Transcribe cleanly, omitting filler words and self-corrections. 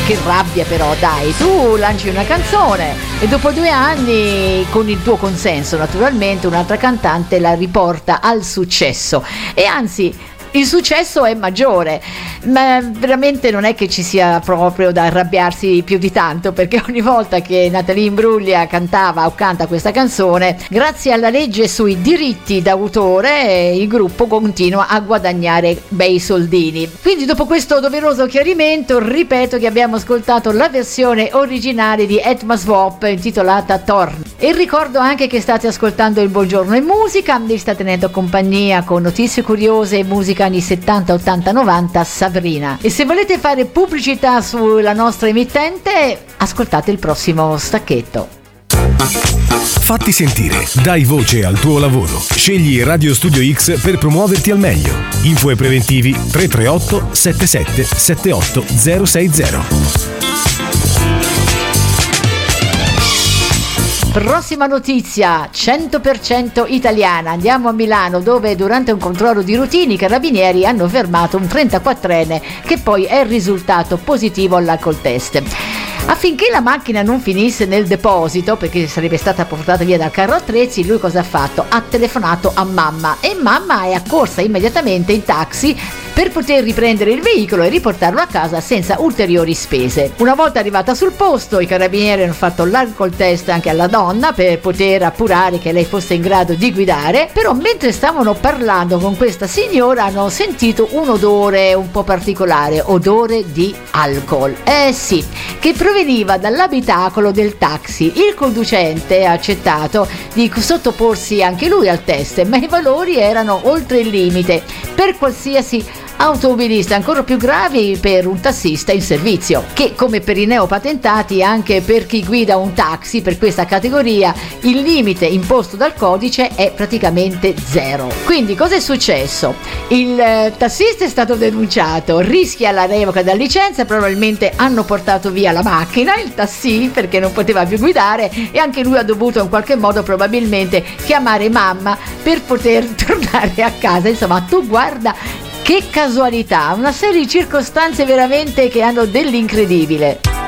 che rabbia però, dai, tu lanci una canzone e dopo 2 anni, con il tuo consenso naturalmente, un'altra cantante la riporta al successo, e anzi il successo è maggiore, ma veramente non è che ci sia proprio da arrabbiarsi più di tanto, perché ogni volta che Natalie Imbruglia cantava o canta questa canzone, grazie alla legge sui diritti d'autore, il gruppo continua a guadagnare bei soldini. Quindi dopo questo doveroso chiarimento, ripeto che abbiamo ascoltato la versione originale di Etma Swap intitolata Torn, e ricordo anche che state ascoltando il Buongiorno in Musica, vi sta tenendo compagnia con notizie curiose e musica anni 70, 80, 90 Sabrina. E se volete fare pubblicità sulla nostra emittente, ascoltate il prossimo stacchetto. Fatti sentire, dai voce al tuo lavoro. Scegli Radio Studio X per promuoverti al meglio. Info e preventivi 338 77 78 060. Prossima notizia, 100% italiana. Andiamo a Milano, dove durante un controllo di routine i carabinieri hanno fermato un 34enne che poi è risultato positivo all'alcol test. Affinché la macchina non finisse nel deposito, perché sarebbe stata portata via dal carro attrezzi, lui cosa ha fatto? Ha telefonato a mamma, e mamma è accorsa immediatamente in taxi per poter riprendere il veicolo e riportarlo a casa senza ulteriori spese. Una volta arrivata sul posto, i carabinieri hanno fatto l'alcol test anche alla donna per poter appurare che lei fosse in grado di guidare, però mentre stavano parlando con questa signora hanno sentito un odore un po' particolare, odore di alcol. Sì, che proveniva dall'abitacolo del taxi. Il conducente ha accettato di sottoporsi anche lui al test, ma i valori erano oltre il limite per qualsiasi automobilista, ancora più gravi per un tassista in servizio, che come per i neopatentati anche per chi guida un taxi per questa categoria il limite imposto dal codice è praticamente 0. Quindi cosa è successo? Il tassista è stato denunciato, rischia la revoca della licenza, probabilmente hanno portato via la macchina, il tassì, perché non poteva più guidare, e anche lui ha dovuto in qualche modo probabilmente chiamare mamma per poter tornare a casa. Insomma, tu guarda che casualità, una serie di circostanze veramente che hanno dell'incredibile.